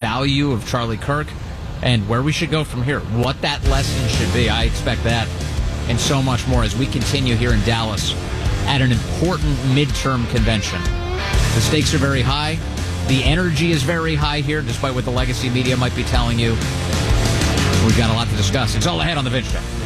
value of Charlie Kirk and where we should go from here, what that lesson should be. I expect that and so much more as we continue here in Dallas at an important midterm convention. The stakes are very high. The energy is very high here, despite what the legacy media might be telling you. We've got a lot to discuss. It's all ahead on The Vince Show.